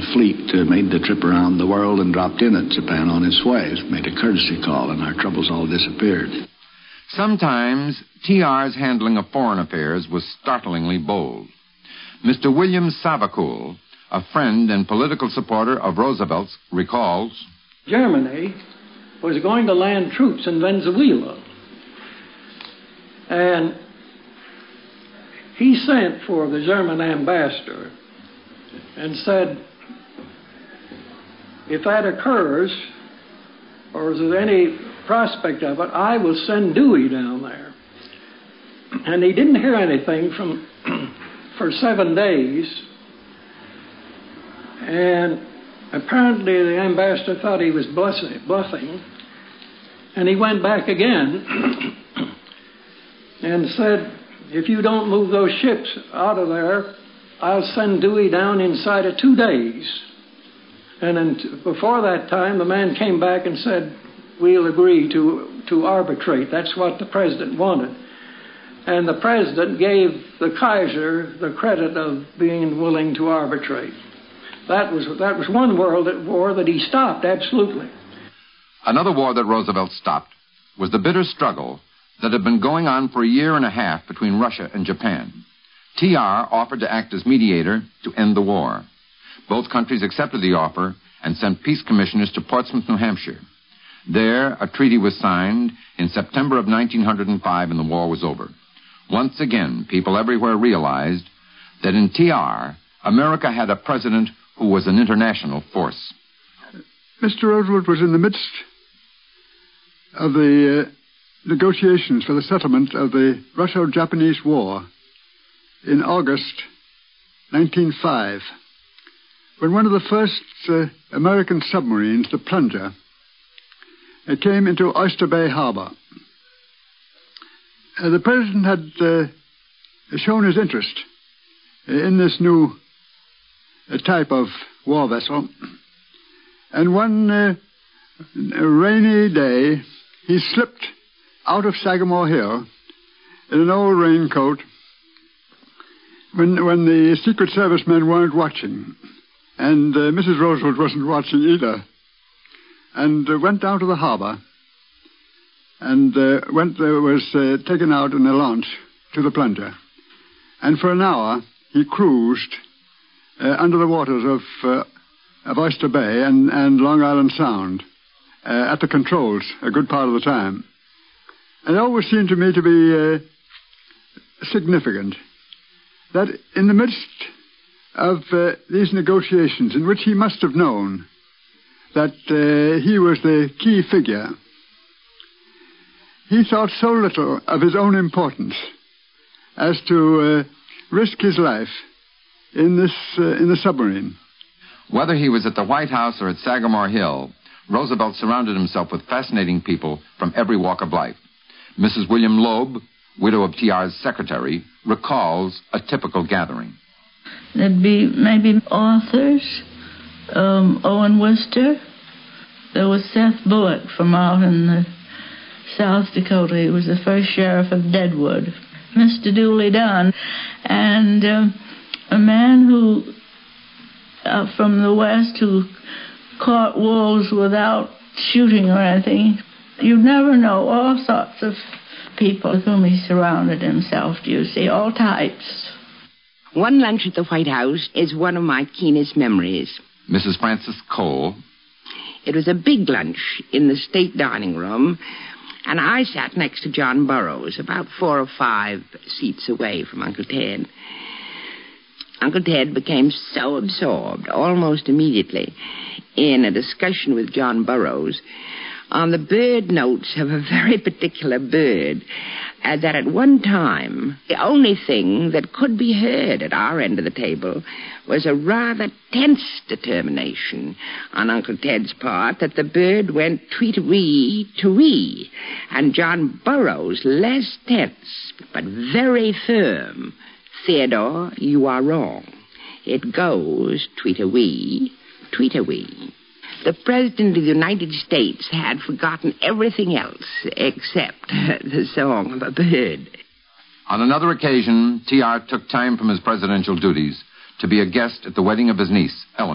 fleet made the trip around the world and dropped in at Japan on its way. Made a courtesy call, and our troubles all disappeared. Sometimes T.R.'s handling of foreign affairs was startlingly bold. Mr. William Savakul, a friend and political supporter of Roosevelt's, recalls, Germany was going to land troops in Venezuela. And he sent for the German ambassador and said, if that occurs, or is there any prospect of it, I will send Dewey down there. And he didn't hear anything for 7 days. And apparently the ambassador thought he was bluffing. And he went back again and said, if you don't move those ships out of there, I'll send Dewey down inside of 2 days. And then before that time, the man came back and said, we'll agree to arbitrate. That's what the president wanted. And the president gave the Kaiser the credit of being willing to arbitrate. That was one war that he stopped, absolutely. Another war that Roosevelt stopped was the bitter struggle that had been going on for a year and a half between Russia and Japan. T.R. offered to act as mediator to end the war. Both countries accepted the offer and sent peace commissioners to Portsmouth, New Hampshire. There, a treaty was signed in September of 1905, and the war was over. Once again, people everywhere realized that in T.R., America had a president who was an international force. Mr. Roosevelt was in the midst of the negotiations for the settlement of the Russo-Japanese War in August 1905, when one of the first American submarines, the Plunger, came into Oyster Bay Harbor. The president had shown his interest in this new type of war vessel, and one rainy day he slipped out of Sagamore Hill in an old raincoat when the Secret Service men weren't watching, and Mrs. Roosevelt wasn't watching either, and went down to the harbor and was taken out in a launch to the Plunger. And for an hour he cruised under the waters of Oyster Bay and Long Island Sound at the controls a good part of the time. And it always seemed to me to be significant that in the midst of these negotiations, in which he must have known that he was the key figure, he thought so little of his own importance as to risk his life in the submarine. Whether he was at the White House or at Sagamore Hill, Roosevelt surrounded himself with fascinating people from every walk of life. Mrs. William Loeb, widow of T.R.'s secretary, recalls a typical gathering. There'd be maybe authors, Owen Wister. There was Seth Bullock from out in South Dakota. He was the first sheriff of Deadwood. Mr. Dooley Dunn, and a man who, from the West, who caught wolves without shooting or anything. You never know, all sorts of people with whom he surrounded himself, you see, all types. One lunch at the White House is one of my keenest memories. Mrs. Frances Cole. It was a big lunch in the state dining room, and I sat next to John Burroughs, about 4 or 5 seats away from Uncle Ted. Uncle Ted became so absorbed, almost immediately, in a discussion with John Burroughs on the bird notes of a very particular bird, that at one time, the only thing that could be heard at our end of the table was a rather tense determination on Uncle Ted's part that the bird went tweet-a-wee to wee, and John Burroughs, less tense, but very firm. Theodore, you are wrong. It goes tweet-a-wee, tweet-a-wee. The President of the United States had forgotten everything else except the song of a bird. On another occasion, T.R. took time from his presidential duties to be a guest at the wedding of his niece, Ellen.